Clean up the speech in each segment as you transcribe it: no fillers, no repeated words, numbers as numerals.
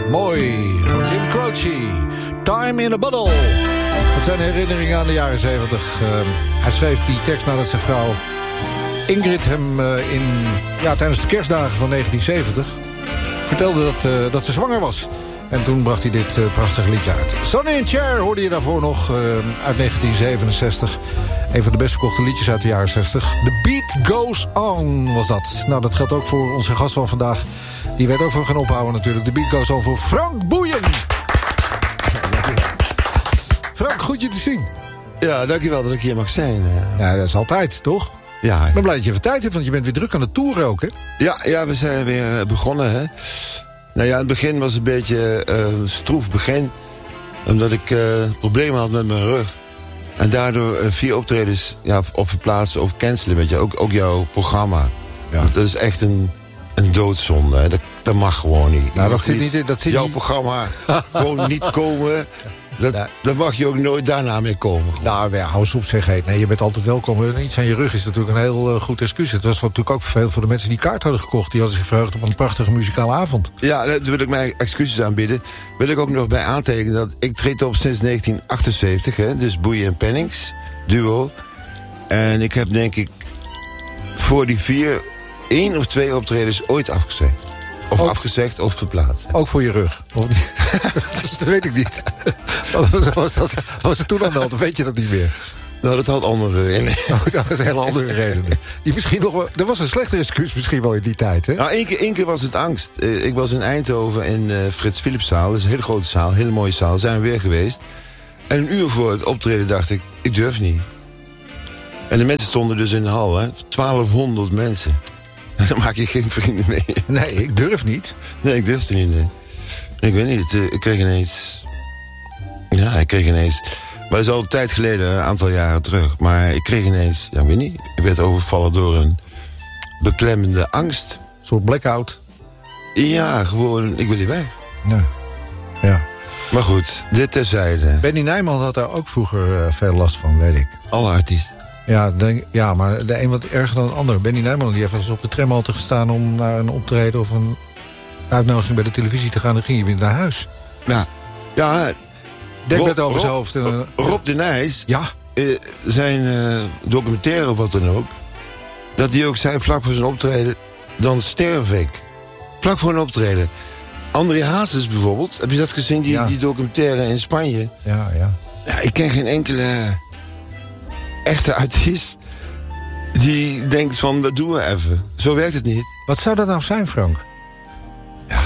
Mooi, van Jim Croce. Time in a Bottle. Dat zijn herinneringen aan de jaren 70. Hij schreef die tekst nadat zijn vrouw Ingrid hem tijdens de kerstdagen van 1970... vertelde dat ze zwanger was. En toen bracht hij dit prachtige liedje uit. Sonny and Cher hoorde je daarvoor nog uit 1967. Een van de best verkochte liedjes uit de jaren 60. The Beat Goes On was dat. Nou, dat geldt ook voor onze gast van vandaag. Die werd ook voor gaan ophouden natuurlijk. The Beat Goes On voor Frank Boeien. Frank, goed je te zien. Ja, dankjewel dat ik hier mag zijn. Ja, dat is altijd, toch? Ja. Ik ben blij dat je even tijd hebt, want je bent weer druk aan het toeren ook, hè? Ja, we zijn weer begonnen, hè. Nou ja, het begin was een beetje stroef begin. Omdat ik problemen had met mijn rug. En daardoor 4 optredens of verplaatsen of cancelen, weet je. Ook jouw programma. Ja. Dat is echt een doodzonde, hè. Dat mag gewoon niet. Nou, dat zit niet jouw programma gewoon niet komen. Dan mag je ook nooit daarna meer komen. Nou, hou eens op zeg. Nee, je bent altijd welkom. Iets aan je rug is natuurlijk een heel goed excuus. Het was natuurlijk ook vervelend voor de mensen die kaart hadden gekocht. Die hadden zich verheugd op een prachtige muzikale avond. Ja, daar wil ik mijn excuses aanbieden. Wil ik ook nog bij aantekenen dat ik treed op sinds 1978. Hè, dus Boeien en Pennings, duo. En ik heb denk ik voor die 4 1 of 2 optredens ooit afgezegd. Of afgezegd of verplaatst. Ook voor je rug? Dat weet ik niet. Was het toen aan de hand? Of weet je dat niet meer? Nou, dat had andere redenen. Oh, dat is een hele andere reden. Die misschien nog wel, er was een slechter excuus misschien wel in die tijd, hè? Nou, één keer was het angst. Ik was in Eindhoven in Frits Philipszaal. Dat is een hele grote zaal, een hele mooie zaal. Daar zijn we weer geweest. En een uur voor het optreden dacht ik durf niet. En de mensen stonden dus in de hal, hè. 1200 mensen. Dan maak je geen vrienden mee. Nee, ik durf niet. Nee, ik durfde niet, nee. Ik weet niet, ik kreeg ineens... Maar dat is al een tijd geleden, een aantal jaren terug. Maar ik kreeg ineens, ik weet niet... Ik werd overvallen door een beklemmende angst. Een soort blackout. Ja, gewoon, ik wil niet weg. Nee. Ja. Maar goed, dit terzijde. Benny Nijman had daar ook vroeger veel last van, weet ik. Alle artiesten. Ja, maar de een wat erger dan de ander. Benny Nijman die heeft wel eens op de tramhalte gestaan... om naar een optreden of een uitnodiging bij de televisie te gaan. Dan ging je weer naar huis. Ja. Denk met over zijn hoofd. Rob de Nijs, ja. Zijn documentaire of wat dan ook... dat hij ook zei, vlak voor zijn optreden... dan sterf ik. Vlak voor een optreden. André Hazes bijvoorbeeld, heb je dat gezien? Die documentaire in Spanje? Ja. Ja, ik ken geen enkele... echte artiest die denkt van, dat doen we even. Zo werkt het niet. Wat zou dat nou zijn, Frank? Ja.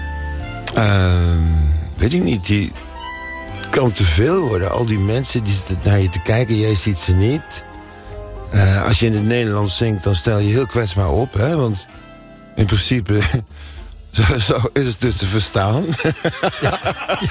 Weet ik niet. Het kan te veel worden. Al die mensen die zitten naar je te kijken, jij ziet ze niet. Als je in het Nederlands zingt, dan stel je heel kwetsbaar op. Hè? Want in principe... Zo is het dus te verstaan. Ja.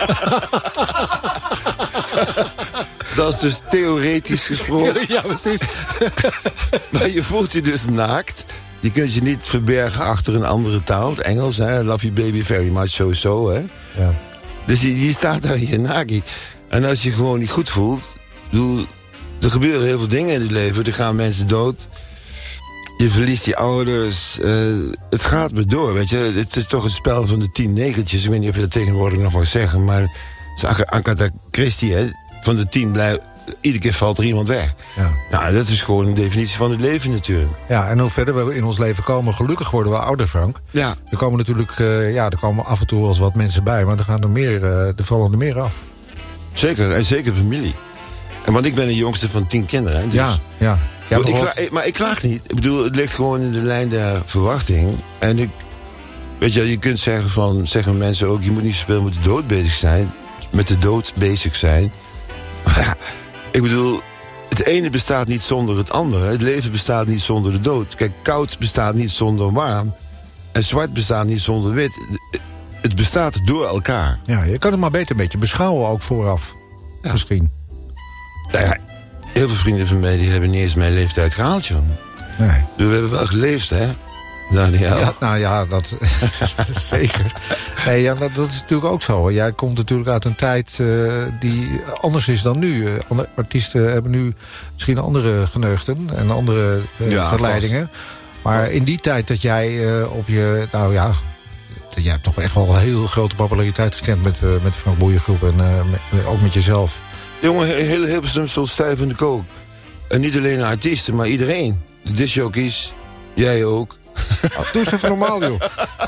Dat is dus theoretisch gesproken. Ja, precies. Maar je voelt je dus naakt. Je kunt je niet verbergen achter een andere taal. Het Engels, hè. Love you baby very much, sowieso, hè. Ja. Dus je staat daar hier naakt. En als je gewoon niet goed voelt... er gebeuren heel veel dingen in het leven. Er gaan mensen dood... Je verliest je ouders. Het gaat me door, weet je. Het is toch een spel van de 10 negeltjes. Ik weet niet of je dat tegenwoordig nog mag zeggen. Maar Agatha Christie, hè. Van de 10 iedere keer valt er iemand weg. Ja. Nou, dat is gewoon een definitie van het leven natuurlijk. Ja, en hoe verder we in ons leven komen... gelukkig worden we ouder, Frank. Ja. Er komen natuurlijk er komen af en toe wel eens wat mensen bij... maar er vallen er meer af. Zeker, en zeker familie. Want ik ben de jongste van 10 kinderen. Hè, dus... Ja. Maar ik klaag niet. Ik bedoel, het ligt gewoon in de lijn der verwachting. En weet je kunt zeggen mensen ook... je moet niet zoveel met de dood bezig zijn. Met de dood bezig zijn. Ik bedoel, het ene bestaat niet zonder het andere. Het leven bestaat niet zonder de dood. Kijk, koud bestaat niet zonder warm. En zwart bestaat niet zonder wit. Het bestaat door elkaar. Ja, je kan het maar beter een beetje beschouwen ook vooraf. Ja. Misschien. Nou ja, heel veel vrienden van mij die hebben niet eens mijn leeftijd gehaald, joh. Nee. Dus we hebben wel geleefd, hè, Daniel? Ja, nou ja, dat zeker. Nee, ja, dat is natuurlijk ook zo. Jij komt natuurlijk uit een tijd die anders is dan nu. Andere artiesten hebben nu misschien andere geneugten en andere verleidingen. Vast. Maar in die tijd dat jij op je, jij hebt toch echt wel een heel grote populariteit gekend met de Frank Boeien groep en ook met jezelf. Jongen, heel veel stond stijf in de kook. En niet alleen de artiesten, maar iedereen. De discjockeys, jij ook. Doe eens even normaal, joh.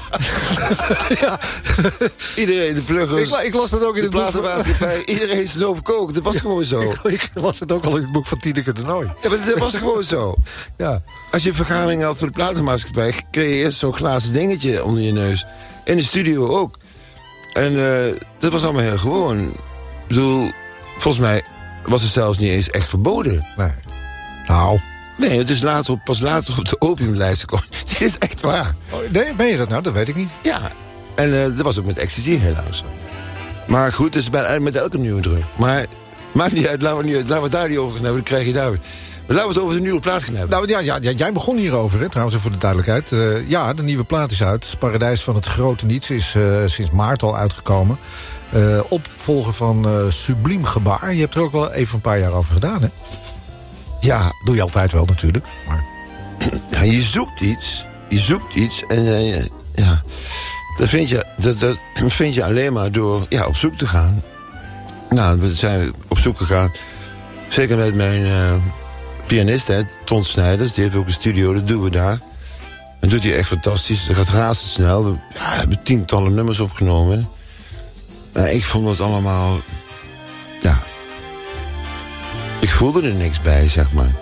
Ja. Iedereen, de pluggers. Ik las dat ook in het boek. Iedereen is overkookt. Dat was gewoon zo. Ik las het ook al in het boek van Tineke de Nooi. Ja, maar dat was gewoon zo. Ja. Als je een vergadering had voor de platenmaatschappij, kreeg je eerst zo'n glazen dingetje onder je neus. In de studio ook. En dat was allemaal heel gewoon. Ik bedoel, volgens mij was het zelfs niet eens echt verboden. Nee. Nou. Nee, het is pas later op de opiumlijst gekomen. Dit is echt waar. Oh, nee, ben je dat nou? Dat weet ik niet. Ja. En dat was ook met ecstasy helaas. Maar goed, het is met elke nieuwe drug. Maar maakt niet uit, laten we het daar niet over gaan hebben. Dan krijg je daar weer. Maar laten we het over de nieuwe plaat gaan hebben. Nou ja, jij begon hierover, hè, trouwens, voor de duidelijkheid. Ja, de nieuwe plaat is uit. Paradijs van het Grote Niets is sinds maart al uitgekomen. Opvolger van Subliem Gebaar. Je hebt er ook wel even een paar jaar over gedaan, hè? Ja. Doe je altijd wel natuurlijk. Maar... Ja, je zoekt iets en ja, dat vind je alleen maar door op zoek te gaan. Nou, we zijn op zoek gegaan. Zeker met mijn pianist, hè, Ton Snijders. Die heeft ook een studio, dat doen we daar. En doet hij echt fantastisch. Dat gaat razendsnel. We hebben tientallen nummers opgenomen. Ik vond het allemaal... Ja... Ik voelde er niks bij, zeg maar.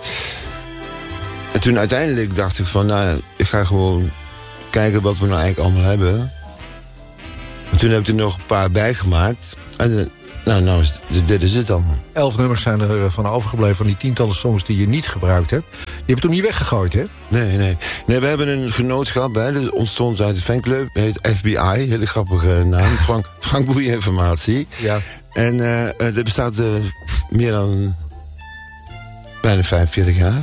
En toen uiteindelijk dacht ik van... Nou, ik ga gewoon kijken wat we nou eigenlijk allemaal hebben. En toen heb ik er nog een paar bijgemaakt. En dit is het dan. 11 nummers zijn er van overgebleven van die tientallen songs die je niet gebruikt hebt. Die heb je toen niet weggegooid, hè? Nee, we hebben een genootschap, hè. Dat ontstond uit de fanclub. Het heet FBI, hele grappige naam. Frank Boeien Informatie. Ja. En dat bestaat meer dan... bijna 45 jaar.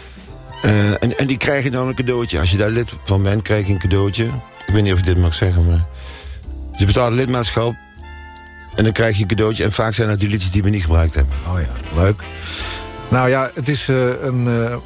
En die krijgen dan een cadeautje. Als je daar lid van bent, krijg je een cadeautje. Ik weet niet of ik dit mag zeggen, maar... Je betaalt lidmaatschap. En dan krijg je een cadeautje. En vaak zijn dat die liedjes die we niet gebruikt hebben. Oh ja, leuk. Nou ja, het is een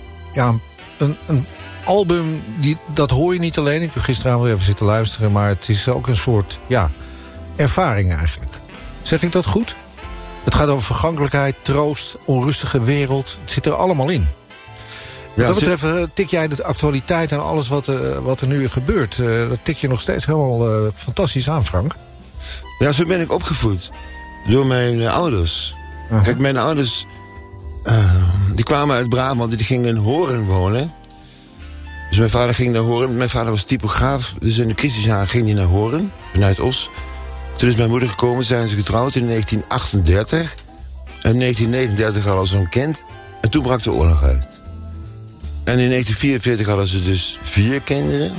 album... dat hoor je niet alleen. Ik heb gisteravond weer even zitten luisteren. Maar het is ook een soort ervaring eigenlijk. Zeg ik dat goed? Het gaat over vergankelijkheid, troost, onrustige wereld. Het zit er allemaal in. Wat dat betreft tik jij de actualiteit en alles wat er nu gebeurt. Dat tik je nog steeds helemaal fantastisch aan, Frank. Ja, zo ben ik opgevoed. Door mijn ouders. Uh-huh. Kijk, mijn ouders... die kwamen uit Brabant, die gingen in Hoorn wonen. Dus mijn vader ging naar Hoorn. Mijn vader was typograaf. Dus in de crisisjaren ging hij naar Hoorn, vanuit Os. Toen is mijn moeder gekomen, zijn ze getrouwd in 1938. En in 1939 hadden ze een kind. En toen brak de oorlog uit. En in 1944 hadden ze dus 4 kinderen.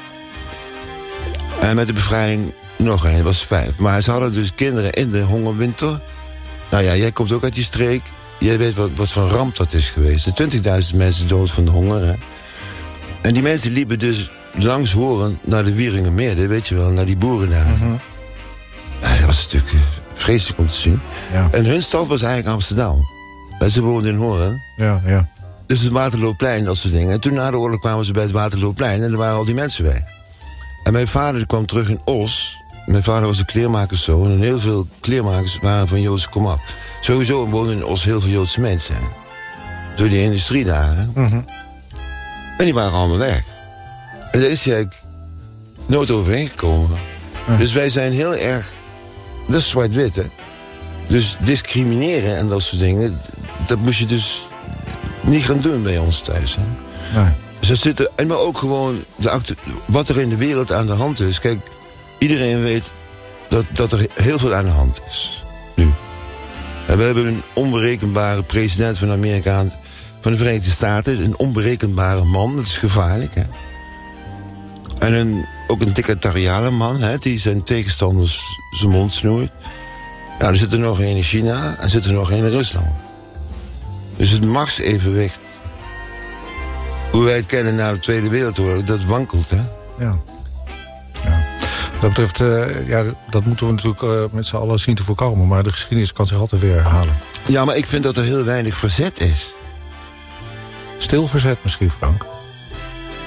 En met de bevrijding nog één, dat was 5. Maar ze hadden dus kinderen in de hongerwinter. Nou ja, jij komt ook uit die streek. Jij weet wat voor ramp dat is geweest. 20.000 mensen dood van de honger. Hè? En die mensen liepen dus langs Hoorn naar de Wieringermeer. Weet je wel, naar die boeren daar. Uh-huh. Ja, dat was natuurlijk vreselijk om te zien. Ja. En hun stad was eigenlijk Amsterdam. En ze woonden in Hoorn. Ja. Dus het Waterlooplein, dat soort dingen. En toen na de oorlog kwamen ze bij het Waterlooplein en er waren al die mensen bij. En mijn vader kwam terug in Os. Mijn vader was een kleermakerszoon en heel veel kleermakers waren van Joodse komaf. Sowieso woonden in Os heel veel Joodse mensen. Hè. Door die industrie daar. Hè. Uh-huh. En die waren allemaal weg. En daar is hij eigenlijk nooit overheen gekomen. Uh-huh. Dus wij zijn heel erg... Dat is zwart-wit, hè. Dus discrimineren en dat soort dingen... dat moest je dus niet gaan doen bij ons thuis, hè. Nee. Dus maar ook gewoon wat er in de wereld aan de hand is. Kijk, iedereen weet dat er heel veel aan de hand is. Nu. En we hebben een onberekenbare president van Amerika... van de Verenigde Staten. Een onberekenbare man, dat is gevaarlijk, hè. En ook een dictatoriale man, hè, die zijn tegenstanders zijn mond snoeit. Ja, er zit er nog één in China en zit er nog één in Rusland. Dus het machtsevenwicht, hoe wij het kennen na de Tweede Wereldoorlog, dat wankelt, hè. Ja. Dat betreft, dat moeten we natuurlijk met z'n allen zien te voorkomen. Maar de geschiedenis kan zich altijd weer herhalen. Ja, maar ik vind dat er heel weinig verzet is. Stil verzet misschien, Frank?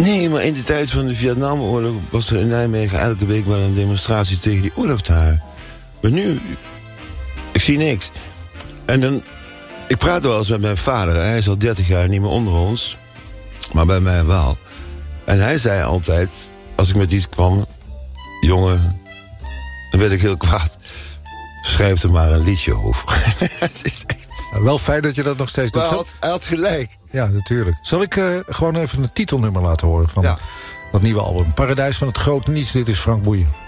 Nee, maar in de tijd van de Vietnamoorlog was er in Nijmegen elke week wel een demonstratie tegen die oorlog daar. Maar nu, ik zie niks. En dan, ik praat wel eens met mijn vader. Hij is al 30 jaar niet meer onder ons. Maar bij mij wel. En hij zei altijd, als ik met iets kwam... jongen, dan werd ik heel kwaad. Schrijf er maar een liedje over. Het is echt... Wel fijn dat je dat nog steeds doet. Hij had gelijk. Ja, natuurlijk. Zal ik gewoon even een titelnummer laten horen van dat nieuwe album? Paradijs van het Grote Niets. Dit is Frank Boeien.